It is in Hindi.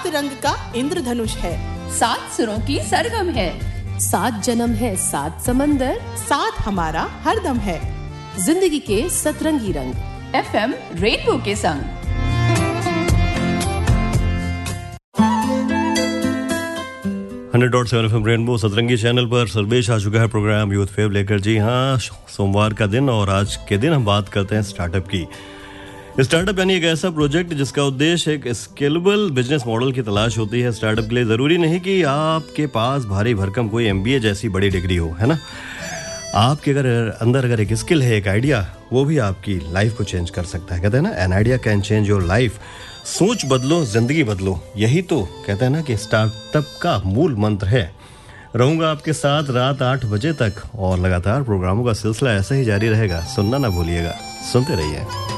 रंग का इंद्रधनुष है, 7 सुरों की सरगम है, 7 जन्म है, 7 समंदर, साथ हमारा हरदम है। जिंदगी के सतरंगी रंग FM रेनबो के संग। FM रेनबो सतरंगी चैनल पर सर्वेश आ चुका है प्रोग्राम यूथ फेव लेकर। जी हाँ, सोमवार का दिन और आज के दिन हम बात करते हैं स्टार्टअप की। स्टार्टअप यानी एक ऐसा प्रोजेक्ट जिसका उद्देश्य एक स्केलेबल बिजनेस मॉडल की तलाश होती है। स्टार्टअप के लिए ज़रूरी नहीं कि आपके पास भारी भरकम कोई MBA जैसी बड़ी डिग्री हो, है ना। आपके अंदर अगर एक स्किल है, एक आइडिया, वो भी आपकी लाइफ को चेंज कर सकता है। कहते हैं ना, an idea can change your life. सोच बदलो, जिंदगी बदलो, यही तो कहते हैं ना कि स्टार्टअप का मूल मंत्र है। रहूंगा आपके साथ रात 8 बजे तक और लगातार प्रोग्रामों का सिलसिला ऐसा ही जारी रहेगा। सुनना ना भूलिएगा, सुनते रहिए।